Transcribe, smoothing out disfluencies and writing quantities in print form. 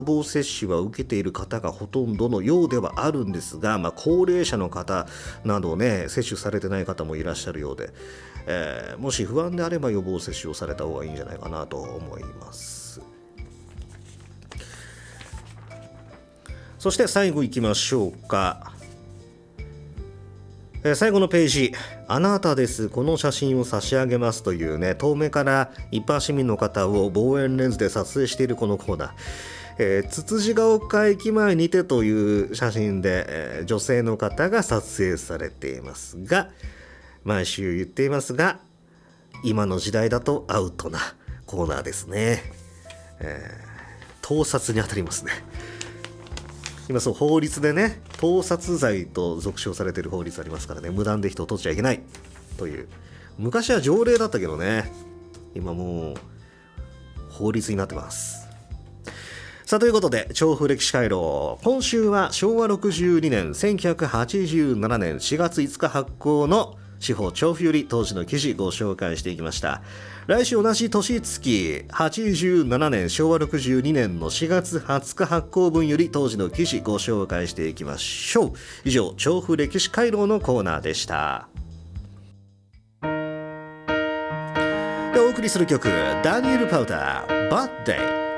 防接種は受けている方がほとんどのようではあるんですが、高齢者の方などね、接種されてない方もいらっしゃるようで、もし不安であれば予防接種をされた方がいいんじゃないかなと思います。そして最後いきましょうか。最後のページ、あなたです、この写真を差し上げますというね、遠目から一般市民の方を望遠レンズで撮影しているこのコーナー、つつじが丘駅前にてという写真で、女性の方が撮影されていますが、毎週言っていますが、今の時代だとアウトなコーナーですね。盗撮に当たりますね。今そう法律でね、盗撮罪と俗称されている法律ありますからね、無断で人を撮っちゃいけないという、昔は条例だったけどね、今もう法律になってます。さあ、ということで調布歴史回廊、今週は昭和62年1987年4月5日発行の司法調布より当時の記事ご紹介していきました。来週同じ年月87年昭和62年の4月20日発行分より当時の記事ご紹介していきましょう。以上、調布歴史回廊のコーナーでした。でお送りする曲、ダニエル・パウター、バッデイ。